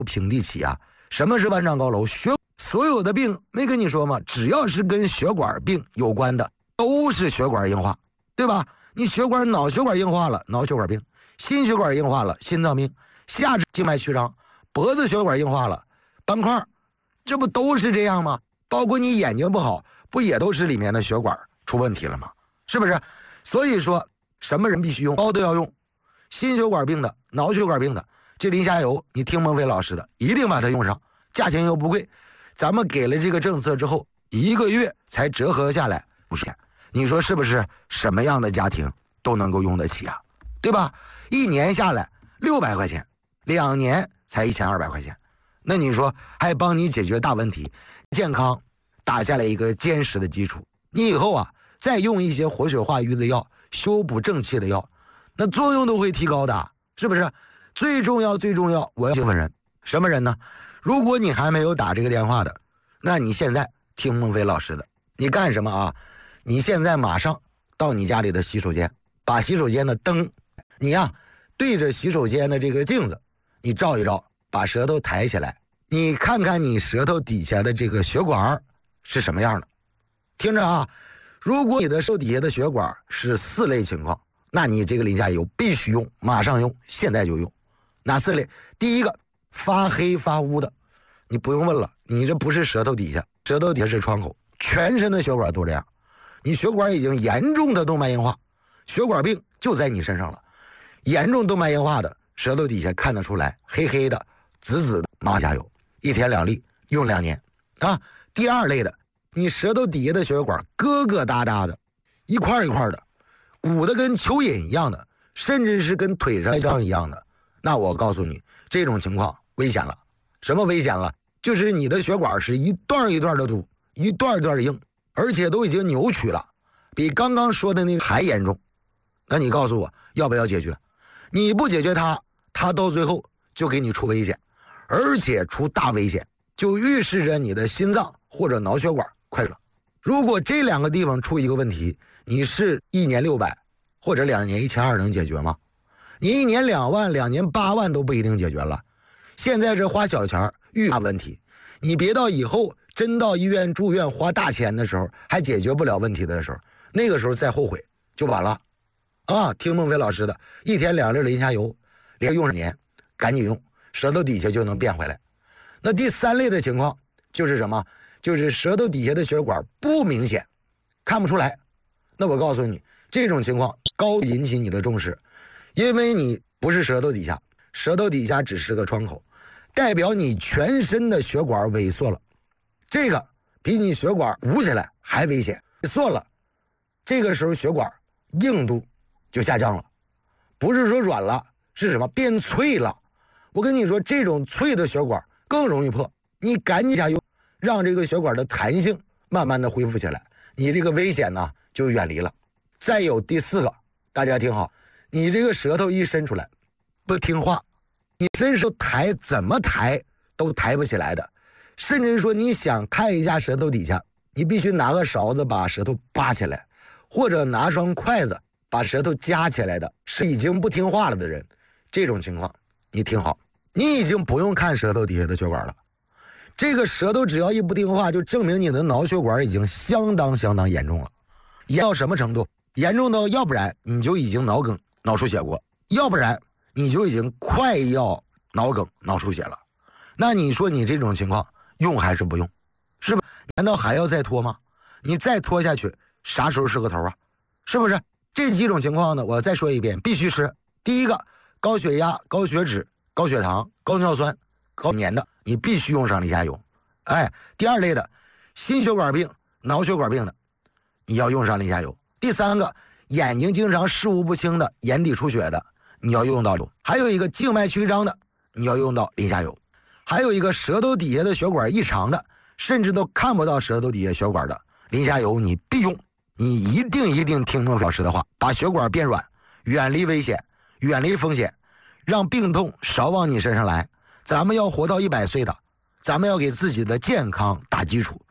平地起啊。什么是万丈高楼？所有的病没跟你说吗？只要是跟血管病有关的，都是血管硬化，对吧？你脑血管硬化了，脑血管病；心血管硬化了，心脏病；下肢静脉曲张，脖子血管硬化了，斑块，这不都是这样吗？包括你眼睛不好，不也都是里面的血管出问题了吗？是不是？所以说，什么人必须用，都要用。心血管病的、脑血管病的，这磷虾油你听孟非老师的，一定把它用上，价钱又不贵。咱们给了这个政策之后，1个月才折合下来50钱，你说是不是？什么样的家庭都能够用得起啊，对吧？1年下来600块钱，2年才1200块钱，那你说还帮你解决大问题，健康打下来一个坚实的基础。你以后啊，再用一些活血化瘀的药、修补正气的药，那作用都会提高的，是不是？最重要，我要兴奋人，什么人呢？如果你还没有打这个电话的，那你现在听孟非老师的，你干什么啊？你现在马上到你家里的洗手间，把洗手间的灯，你呀对着洗手间的这个镜子，你照一照，把舌头抬起来，你看看你舌头底下的这个血管是什么样的。听着啊，如果你的舌头底下的血管是4类情况，那你这个磷虾油必须用，马上用，现在就用。哪4类？第一个，发黑发乌的，你不用问了，你这不是舌头底下，舌头底下是窗口，全身的血管都这样，你血管已经严重的动脉硬化，血管病就在你身上了。严重动脉硬化的，舌头底下看得出来，黑黑的、紫紫的，马上加油，1天2粒，用2年啊。第2类的，你舌头底下的血管疙疙瘩瘩的，一块一块的，鼓的跟蚯蚓一样的，甚至是跟腿上一样的，那我告诉你，这种情况危险了。什么危险了？就是你的血管是一段一段的堵，一段一段的硬，而且都已经扭曲了，比刚刚说的那个还严重。那你告诉我要不要解决？你不解决它到最后就给你出危险，而且出大危险，就预示着你的心脏或者脑血管快了。如果这2个地方出一个问题，你是1年600或者2年1200能解决吗？你1年2万、2年8万都不一定解决了。现在是花小钱预大问题，你别到以后真到医院住院花大钱的时候还解决不了问题的时候，那个时候再后悔就晚了啊！听孟非老师的，1天2粒磷虾油，连用2年，赶紧用，舌头底下就能变回来。那第3类的情况就是什么？就是舌头底下的血管不明显，看不出来。那我告诉你，这种情况高引起你的重视，因为你不是舌头底下，舌头底下只是个窗口，代表你全身的血管萎缩了，这个比你血管鼓起来还危险。萎缩了，这个时候血管硬度就下降了，不是说软了，是什么？变脆了。我跟你说，这种脆的血管更容易破，你赶紧加油，让这个血管的弹性慢慢的恢复起来，你这个危险呢就远离了。再有第4个，大家听好，你这个舌头一伸出来不听话，你伸手抬怎么抬都抬不起来的，甚至说你想看一下舌头底下，你必须拿个勺子把舌头扒起来，或者拿双筷子把舌头夹起来的，是已经不听话了的人。这种情况你听好，你已经不用看舌头底下的血管了，这个舌头只要一不听话，就证明你的脑血管已经相当严重了。严到什么程度？严重到要不然你就已经脑梗脑出血过，要不然你就已经快要脑梗脑出血了。那你说你这种情况用还是不用？是不是？难道还要再拖吗？你再拖下去啥时候是个头啊？是不是？这几种情况呢，我再说一遍，必须是第一个，高血压、高血脂、高血糖、高尿酸、高粘的，你必须用上磷虾油。第2类的心血管病、脑血管病的，你要用上磷虾油。第3个，眼睛经常视物不清的、眼底出血的，你要用到油。还有一个静脉曲张的，你要用到磷虾油。还有一个舌头底下的血管异常的，甚至都看不到舌头底下血管的，磷虾油你必用。你一定听孟非老师的话，把血管变软，远离危险，远离风险，让病痛少往你身上来。咱们要活到100岁的，咱们要给自己的健康打基础。